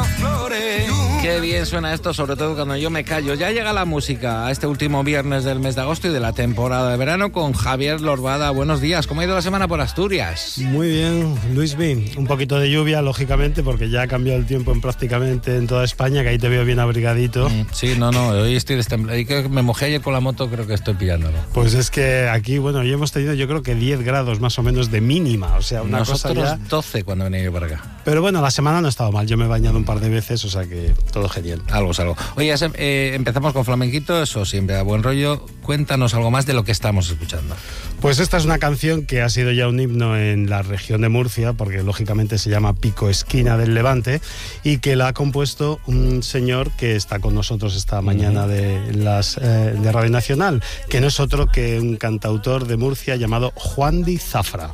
Qué bien suena esto, sobre todo cuando yo me callo. Ya llega la música a este último viernes del mes de agosto y de la temporada de verano con Javier Lorbada. Buenos días, ¿cómo ha ido la semana por Asturias? Muy bien, Luis B. Un poquito de lluvia, lógicamente, porque ya ha cambiado el tiempo prácticamente en toda España, que ahí te veo bien abrigadito. Sí, no, hoy estoy destemplado. Y que me mojé ayer con la moto, creo que estoy pillándolo. Pues es que aquí, bueno, hoy hemos tenido yo creo que 10 grados más o menos de mínima, o sea, una Nosotros cosa ya... 12 cuando venía yo para acá. Pero bueno, la semana no ha estado mal, yo me he bañado un par de veces, o sea que todo genial. Algo. Oye, empezamos con flamenquito, eso siempre a buen rollo. Cuéntanos algo más de lo que estamos escuchando. Pues esta es una canción que ha sido ya un himno en la región de Murcia, porque lógicamente se llama Pico Esquina del Levante, y que la ha compuesto un señor que está con nosotros esta mañana de Radio Nacional, que no es otro que un cantautor de Murcia llamado Juandi Zafra.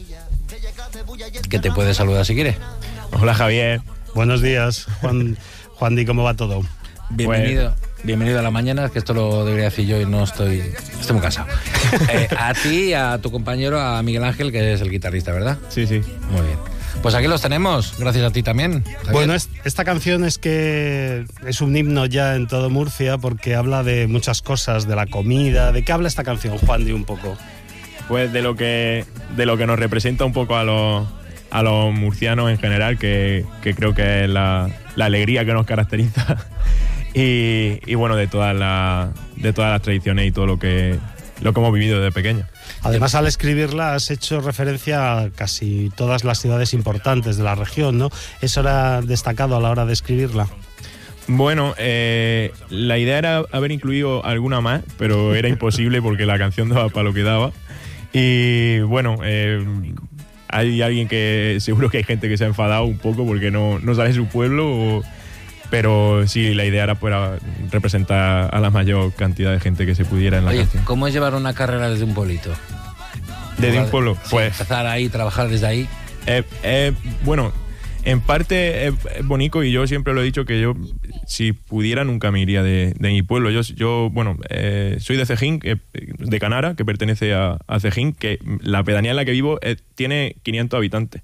Que te puede saludar si quiere. Hola, Javier. Buenos días, Juandi, ¿cómo va todo? Bienvenido a la mañana, que esto lo debería decir yo y no estoy muy cansado. A ti y a tu compañero, a Miguel Ángel, que es el guitarrista, ¿verdad? Sí. Muy bien. Pues aquí los tenemos, gracias a ti también, Javier. Bueno, esta canción es que es un himno ya en todo Murcia porque habla de muchas cosas, de la comida. ¿De qué habla esta canción, Juandi, un poco? Pues de lo que nos representa un poco a los murcianos en general, que creo que es la alegría que nos caracteriza. Y bueno, de todas las tradiciones y todo lo que hemos vivido desde pequeño. Además, al escribirla has hecho referencia a casi todas las ciudades importantes de la región, ¿no? ¿Eso era destacado a la hora de escribirla? Bueno, la idea era haber incluido alguna más, pero era imposible porque la canción daba para lo que daba. Y bueno, hay alguien que seguro que hay gente que se ha enfadado un poco porque no sale su pueblo, pero sí, la idea era representar a la mayor cantidad de gente que se pudiera en la canción. ¿Cómo es llevar una carrera desde un pueblito? ¿Desde un pueblo? Pues empezar ahí, trabajar desde ahí. Bueno, en parte es bonito y yo siempre lo he dicho que yo, si pudiera, nunca me iría de mi pueblo. Yo soy de Cejín, de Canara, que pertenece a Cejín, que la pedanía en la que vivo tiene 500 habitantes.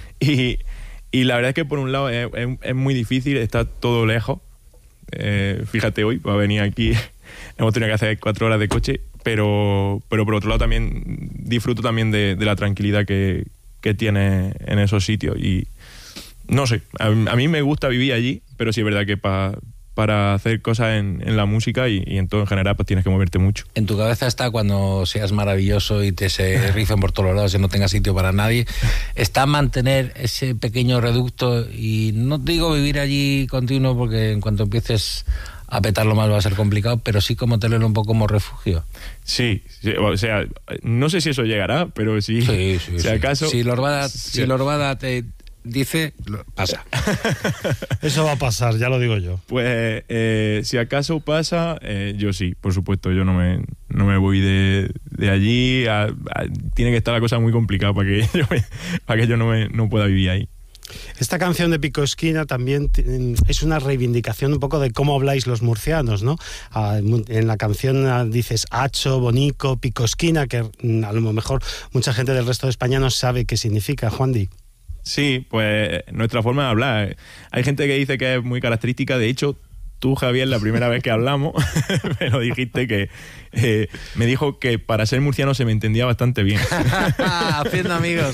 Y la verdad es que por un lado es muy difícil, está todo lejos. Fíjate, hoy para venir aquí hemos tenido que hacer 4 horas de coche, pero por otro lado también disfruto también de la tranquilidad que tiene en esos sitios. Y no sé, a mí me gusta vivir allí, pero sí es verdad que para hacer cosas en la música y en todo en general, pues tienes que moverte mucho. En tu cabeza está, cuando seas maravilloso y te se rifen por todos lados y no tengas sitio para nadie, está mantener ese pequeño reducto y no digo vivir allí continuo porque en cuanto empieces a petarlo más va a ser complicado, pero sí como tenerlo un poco como refugio. Sí, o sea, no sé si eso llegará, pero sí. Si acaso... Si Lorbada te dice, pasa. Eso va a pasar, ya lo digo yo. Pues si acaso pasa, yo sí, por supuesto, yo no me voy de allí. Tiene que estar la cosa muy complicada para que yo no pueda vivir ahí. Esta canción de Pico Esquina también es una reivindicación un poco de cómo habláis los murcianos, ¿no? En la canción dices hacho, bonico, Pico Esquina, que a lo mejor mucha gente del resto de España no sabe qué significa, Juandi. Sí, pues nuestra forma de hablar. Hay gente que dice que es muy característica. De hecho, tú, Javier, la primera vez que hablamos, me lo dijiste que me dijo que para ser murciano se me entendía bastante bien. Haciendo amigos.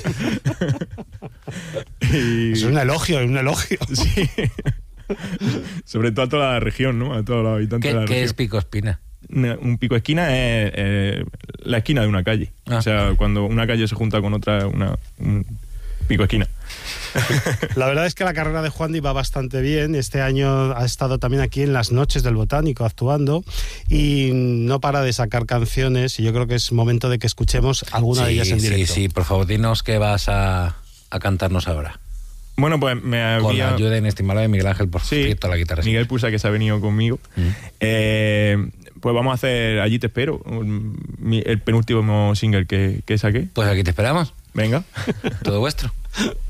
Es un elogio. Sí. Sobre todo a toda la región, ¿no? A todos los habitantes de la región. ¿Qué es Pico Espina? Un pico esquina es la esquina de una calle. O sea, cuando una calle se junta con otra, un pico esquina. La verdad es que la carrera de Juandi va bastante bien. Este año ha estado también aquí en las Noches del Botánico actuando y no para de sacar canciones, y yo creo que es momento de que escuchemos alguna de ellas en directo. Sí, por favor, dinos qué vas a cantarnos ahora. Bueno, pues con la ayuda inestimable de Miguel Ángel, por cierto, la guitarra. Miguel Pusa, que se ha venido conmigo. Pues vamos a hacer Allí te espero, el penúltimo single que saqué. Pues aquí te esperamos. Venga. Todo vuestro.